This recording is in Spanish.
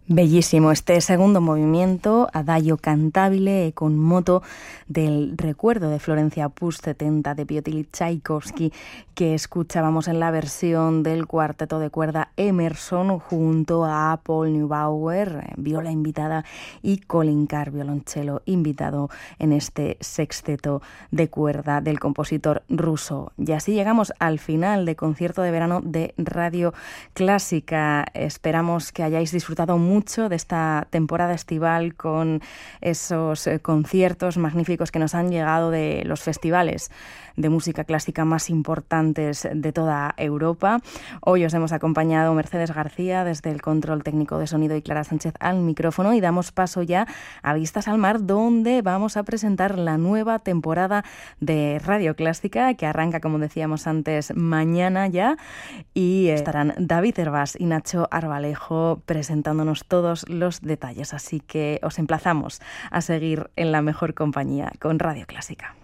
Bellísimo este segundo movimiento, Adagio cantabile con moto del recuerdo de Florencia Puig 70 de Piotr Tchaikovsky, que escuchábamos en la versión del cuarteto de cuerda Emerson junto a Paul Neubauer, viola invitada, y Colin Carr, violonchelo invitado en este sexteto de cuerda del compositor ruso. Y así llegamos al final de Concierto de Verano de Radio Clásica. Esperamos que hayáis disfrutado mucho de esta temporada estival con esos conciertos magníficos que nos han llegado de los festivales de música clásica más importantes de toda Europa. Hoy os hemos acompañado Mercedes García desde el control técnico de sonido y Clara Sánchez al micrófono, y damos paso ya a Vistas al Mar, donde vamos a presentar la nueva temporada de Radio Clásica, que arranca, como decíamos antes, mañana ya, y estarán David Hervás y Nacho Arbalejo presentándonos todos los detalles. Así que os emplazamos a seguir en la mejor compañía con Radio Clásica.